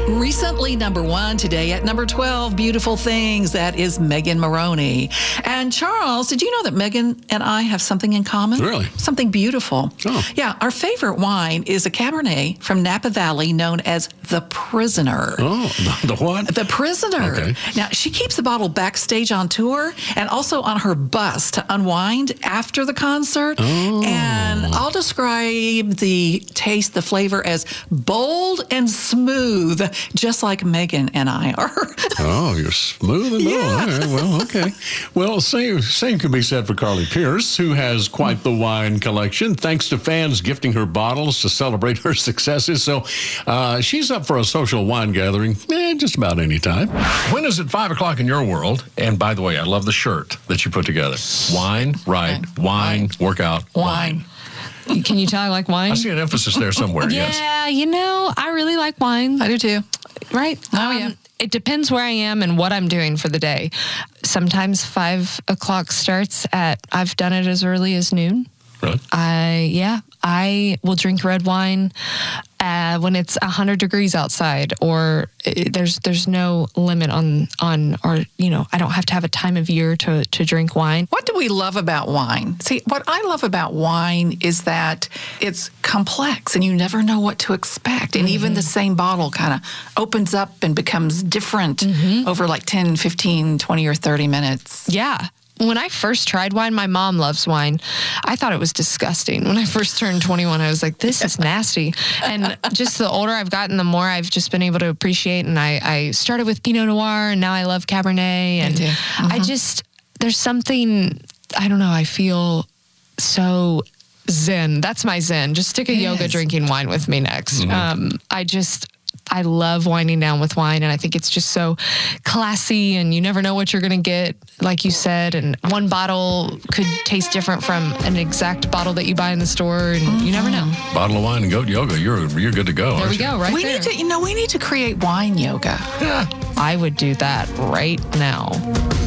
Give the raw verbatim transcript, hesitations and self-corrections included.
Recently number one, today at number twelve, Beautiful Things. That is Megan Moroney. And Charles, did you know that Megan and I have something in common? Really? Something beautiful. Oh. Yeah, our favorite wine is a Cabernet from Napa Valley known as The Prisoner. Oh, the, the what? The Prisoner. Okay. Now, she keeps the bottle backstage on tour and also on her bus to unwind after the concert. Oh. And I'll describe the taste, the flavor as bold and smooth, just like Megan and I are. Oh, you're smooth and bold. Yeah. All right, well, okay. Well, same same can be said for Carly Pierce, who has quite the wine collection, thanks to fans gifting her bottles to celebrate her successes. So uh, she's up for a social wine gathering eh, just about any time. When is it five o'clock in your world? And by the way, I love the shirt that you put together. Wine, right, wine, workout, Wine. wine. Can you tell I like wine? I see an emphasis there somewhere, yes. Yeah, you know, I really like wine. I do too. Right? Oh, yeah. It depends where I am and what I'm doing for the day. Sometimes five o'clock starts at, I've done it as early as noon. Really? I, yeah, I will drink red wine uh, when it's one hundred degrees outside, or uh, there's there's no limit on, on, or, you know, I don't have to have a time of year to, to drink wine. What do we love about wine? See, what I love about wine is that it's complex and you never know what to expect. And mm-hmm. even the same bottle kind of opens up and becomes different mm-hmm. over like ten, fifteen, twenty, or thirty minutes. Yeah. When I first tried wine, my mom loves wine. I thought it was disgusting. When I first turned twenty-one, I was like, this is nasty. And just the older I've gotten, the more I've just been able to appreciate. And I, I started with Pinot Noir, and now I love Cabernet. And mm-hmm. I just, there's something, I don't know, I feel so zen. That's my zen. Just stick a Yes. yoga drinking wine with me next. Mm-hmm. Um, I just... I love winding down with wine, and I think it's just so classy, and you never know what you're going to get, like you said, and one bottle could taste different from an exact bottle that you buy in the store, and mm-hmm. you never know. Bottle of wine and goat yoga, you're you're good to go. There aren't we you? go, right we there. need to, you know, we need to create wine yoga. Yeah. I would do that right now.